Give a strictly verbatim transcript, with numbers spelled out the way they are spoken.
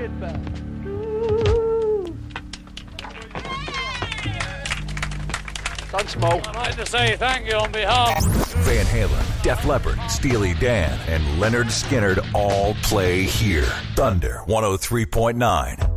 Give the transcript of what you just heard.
it back. Gunsmoke. I'd like to say thank you on behalf. Van Halen, Def Leppard, Steely Dan, and Leonard Skinner all play here. Thunder one oh three point nine.